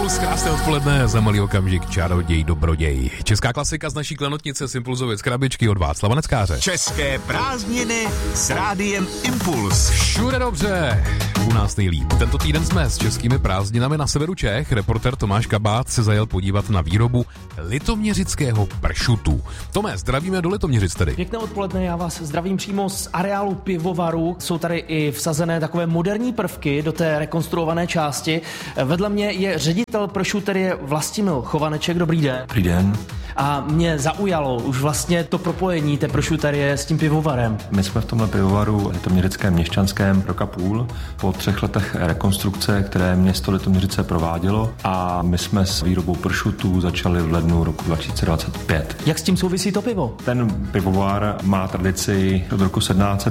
Impuls, krásné odpoledne, za malý okamžik čaroděj, dobroděj. Česká klasika z naší klenotnice z Impulzově krabičky od Václava Neckáře. České prázdniny s rádiem Impuls. Všude dobře, u nás nejlíp. Tento týden jsme s českými prázdninami na severu Čech. Reportér Tomáš Kabát se zajel podívat na výrobu litoměřického pršutu. Tome, zdravíme do Litoměřic tedy. Pěkné odpoledne, já vás zdravím přímo z areálu pivovaru. Jsou tady i vsazené takové moderní prvky do té rekonstruované části. Vedle mě je ředitel pršuterie Vlastimil Chovaneček. Dobrý den. Dobrý den. A mě zaujalo už vlastně to propojení té pršuterie s tím pivovarem. My jsme v tomhle pivovaru litoměřickém měšťanském rok a půl po 3 letech rekonstrukce, které město Litoměřice provádělo, a my jsme s výrobou pršutů začali v lednu roku 2025. Jak s tím souvisí to pivo? Ten pivovar má tradici od roku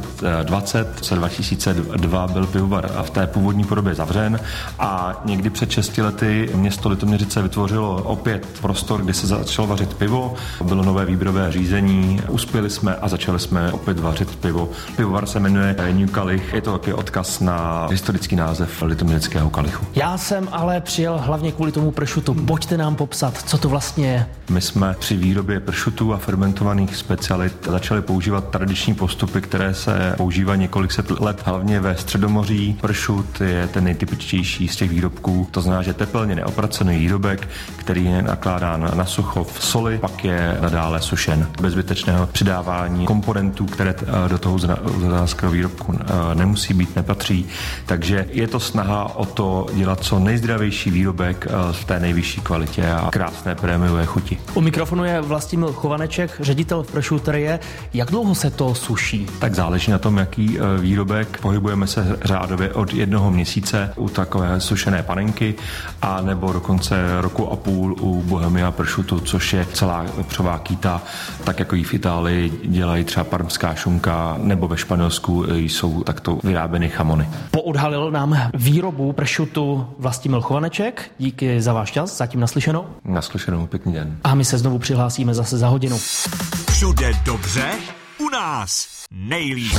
1720, v roce 2002 byl pivovar v té původní podobě zavřen a někdy před 6 lety město Litoměřice vytvořilo opět prostor, kde se začalo vařit pivo. Bylo nové výběrové řízení, uspěli jsme a začali jsme opět vařit pivo. Pivovar se jmenuje New Kalich, je to taky odkaz na historický název litoměřického kalichu. Já jsem ale přijel hlavně kvůli tomu pršutu. Pojďte nám popsat, co to vlastně je. My jsme při výrobě pršutů a fermentovaných specialit začali používat tradiční postupy, které se používají několik set let, hlavně ve Středomoří. Pršut je ten nejtypičtější z těch výrobků, to znamená, že tepelně neopracený výrobek, který je nakládán na sucho v soli, pak je nadále sušen. Bez zbytečného přidávání komponentů, které do toho zemědělského výrobku nemusí být, nepatří. Takže je to snaha o to dělat co nejzdravější výrobek v té nejvyšší kvalitě a krásné prémiové chuti. U mikrofonu je Vlastimil Chovaneček, ředitel pršuterie. Jak dlouho se to suší? Tak záleží na tom, jaký výrobek. Pohybujeme se řádově od 1 měsíce u takové sušené panenky a nebo dokonce roku a půl u Bohemia pršutu, což je celá vepřová kýta, tak jako ji v Itálii dělají třeba parmská šunka, nebo ve Španělsku jsou takto vyráběny chamony. Poodhalil nám výrobu pršutu Vlastimil Chovaneček. Díky za váš čas, zatím naslyšenou. Naslyšenou, pěkný den. A my se znovu přihlásíme zase za hodinu. Všude dobře, u nás nejlíp.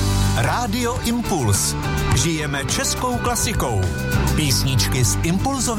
Rádio Impuls. Žijeme českou klasikou. Písničky z Impulzových